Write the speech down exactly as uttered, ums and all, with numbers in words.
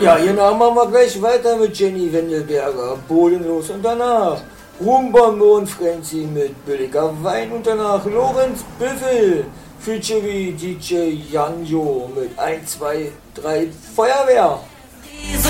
Ja, genau, machen wir gleich weiter mit Jenny Wendelberger, Bodenlos und danach Rumbombe und Frenzy mit billiger Wein und danach Lorenz Büffel, featuring D J Janjo mit eins, zwei, drei Feuerwehr.